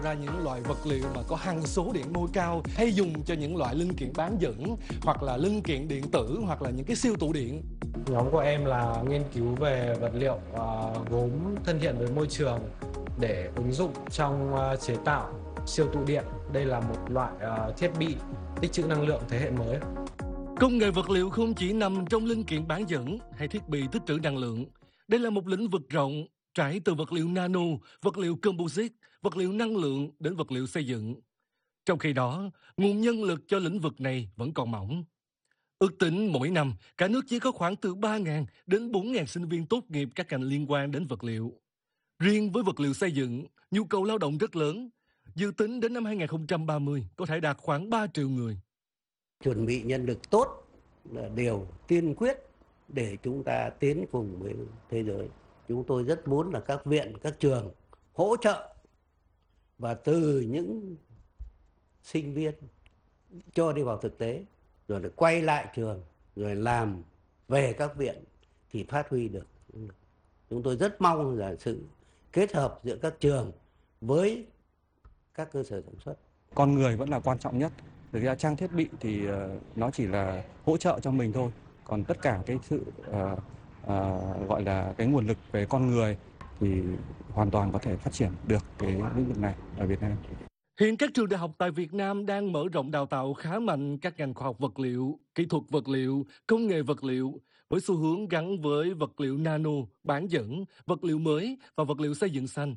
ra những loại vật liệu mà có hằng số điện môi cao hay dùng cho những loại linh kiện bán dẫn hoặc là linh kiện điện tử hoặc là những cái siêu tụ điện. Nhóm của em là nghiên cứu về vật liệu gốm thân thiện với môi trường để ứng dụng trong chế tạo siêu tụ điện. Đây là một loại thiết bị tích trữ năng lượng thế hệ mới. Công nghệ vật liệu không chỉ nằm trong linh kiện bán dẫn hay thiết bị tích trữ năng lượng. Đây là một lĩnh vực rộng, trải từ vật liệu nano, vật liệu composite, vật liệu năng lượng đến vật liệu xây dựng. Trong khi đó, nguồn nhân lực cho lĩnh vực này vẫn còn mỏng. Ước tính mỗi năm, cả nước chỉ có khoảng từ 3.000 đến 4.000 sinh viên tốt nghiệp các ngành liên quan đến vật liệu. Riêng với vật liệu xây dựng, nhu cầu lao động rất lớn. Dự tính đến năm 2030 có thể đạt khoảng 3 triệu người. Chuẩn bị nhân lực tốt là điều tiên quyết để chúng ta tiến cùng với thế giới. Chúng tôi rất muốn là các viện, các trường hỗ trợ và từ những sinh viên cho đi vào thực tế, rồi lại quay lại trường, rồi làm về các viện thì phát huy được. Chúng tôi rất mong là sự kết hợp giữa các trường với các cơ sở sản xuất. Con người vẫn là quan trọng nhất. Thực ra trang thiết bị thì nó chỉ là hỗ trợ cho mình thôi. Còn tất cả cái sự gọi là cái nguồn lực về con người thì hoàn toàn có thể phát triển được cái lĩnh vực này ở Việt Nam. Hiện các trường đại học tại Việt Nam đang mở rộng đào tạo khá mạnh các ngành khoa học vật liệu, kỹ thuật vật liệu, công nghệ vật liệu với xu hướng gắn với vật liệu nano, bán dẫn, vật liệu mới và vật liệu xây dựng xanh.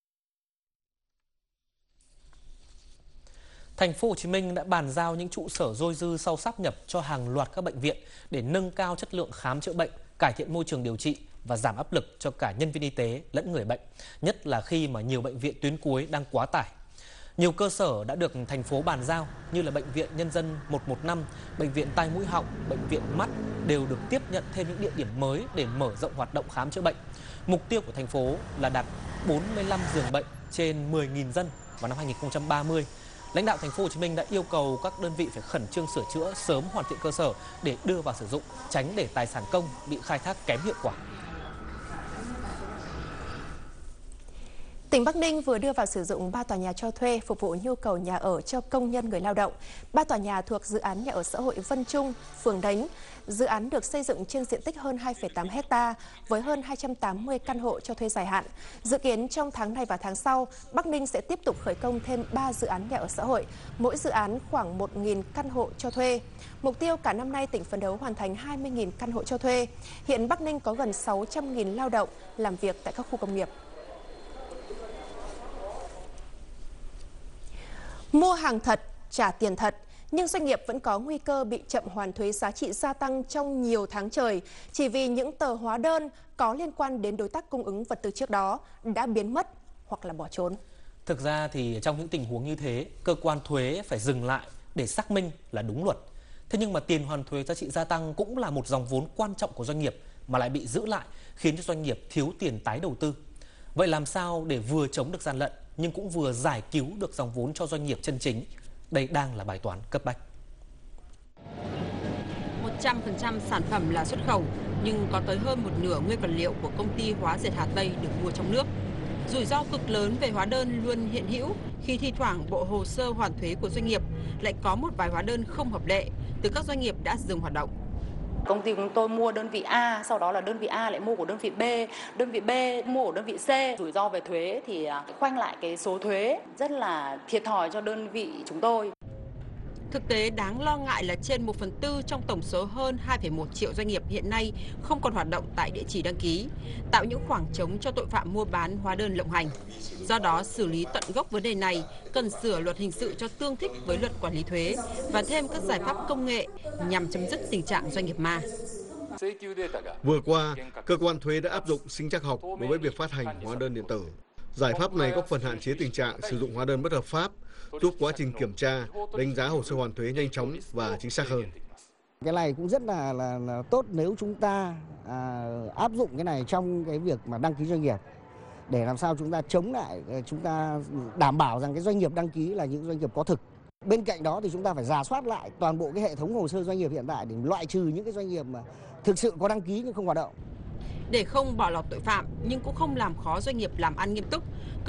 Thành phố Hồ Chí Minh đã bàn giao những trụ sở dôi dư sau sáp nhập cho hàng loạt các bệnh viện để nâng cao chất lượng khám chữa bệnh, cải thiện môi trường điều trị và giảm áp lực cho cả nhân viên y tế lẫn người bệnh, nhất là khi mà nhiều bệnh viện tuyến cuối đang quá tải. Nhiều cơ sở đã được thành phố bàn giao như là Bệnh viện Nhân dân 115, Bệnh viện Tai Mũi Họng, Bệnh viện Mắt đều được tiếp nhận thêm những địa điểm mới để mở rộng hoạt động khám chữa bệnh. Mục tiêu của thành phố là đạt 45 giường bệnh trên 10.000 dân vào năm 2030. Lãnh đạo thành phố Hồ Chí Minh đã yêu cầu các đơn vị phải khẩn trương sửa chữa, sớm hoàn thiện cơ sở để đưa vào sử dụng, tránh để tài sản công bị khai thác kém hiệu quả. Tỉnh Bắc Ninh vừa đưa vào sử dụng 3 tòa nhà cho thuê phục vụ nhu cầu nhà ở cho công nhân người lao động. 3 tòa nhà thuộc dự án nhà ở xã hội Vân Trung, phường Đánh. Dự án được xây dựng trên diện tích hơn 2,8 ha với hơn 280 căn hộ cho thuê dài hạn. Dự kiến trong tháng này và tháng sau, Bắc Ninh sẽ tiếp tục khởi công thêm 3 dự án nhà ở xã hội, mỗi dự án khoảng 1.000 căn hộ cho thuê. Mục tiêu cả năm nay tỉnh phấn đấu hoàn thành 20.000 căn hộ cho thuê. Hiện Bắc Ninh có gần 600.000 lao động làm việc tại các khu công nghiệp. Mua hàng thật, trả tiền thật, nhưng doanh nghiệp vẫn có nguy cơ bị chậm hoàn thuế giá trị gia tăng trong nhiều tháng trời chỉ vì những tờ hóa đơn có liên quan đến đối tác cung ứng vật tư trước đó đã biến mất hoặc là bỏ trốn. Thực ra thì trong những tình huống như thế, cơ quan thuế phải dừng lại để xác minh là đúng luật. Thế nhưng mà tiền hoàn thuế giá trị gia tăng cũng là một dòng vốn quan trọng của doanh nghiệp mà lại bị giữ lại, khiến cho doanh nghiệp thiếu tiền tái đầu tư. Vậy làm sao để vừa chống được gian lận nhưng cũng vừa giải cứu được dòng vốn cho doanh nghiệp chân chính? Đây đang là bài toán cấp bách. 100% sản phẩm là xuất khẩu, nhưng có tới hơn một nửa nguyên vật liệu của công ty hóa dệt Hà Tây được mua trong nước. Rủi ro cực lớn về hóa đơn luôn hiện hữu khi thi thoảng bộ hồ sơ hoàn thuế của doanh nghiệp lại có một vài hóa đơn không hợp lệ từ các doanh nghiệp đã dừng hoạt động. Công ty của tôi mua đơn vị A, sau đó là đơn vị A lại mua của đơn vị B, đơn vị B mua của đơn vị C. Rủi ro về thuế thì khoanh lại cái số thuế rất là thiệt thòi cho đơn vị chúng tôi. Thực tế đáng lo ngại là trên 1/4 trong tổng số hơn 2,1 triệu doanh nghiệp hiện nay không còn hoạt động tại địa chỉ đăng ký, tạo những khoảng trống cho tội phạm mua bán hóa đơn lộng hành. Do đó, xử lý tận gốc vấn đề này cần sửa luật hình sự cho tương thích với luật quản lý thuế và thêm các giải pháp công nghệ nhằm chấm dứt tình trạng doanh nghiệp ma. Vừa qua, cơ quan thuế đã áp dụng sinh trắc học đối với việc phát hành hóa đơn điện tử. Giải pháp này góp phần hạn chế tình trạng sử dụng hóa đơn bất hợp pháp, giúp quá trình kiểm tra, đánh giá hồ sơ hoàn thuế nhanh chóng và chính xác hơn. Cái này cũng rất là tốt nếu chúng ta áp dụng cái này trong cái việc mà đăng ký doanh nghiệp, để làm sao chúng ta chống lại, chúng ta đảm bảo rằng cái doanh nghiệp đăng ký là những doanh nghiệp có thực. Bên cạnh đó thì chúng ta phải rà soát lại toàn bộ cái hệ thống hồ sơ doanh nghiệp hiện tại để loại trừ những cái doanh nghiệp mà thực sự có đăng ký nhưng không hoạt động. Để không bỏ lọt tội phạm nhưng cũng không làm khó doanh nghiệp làm ăn nghiêm túc,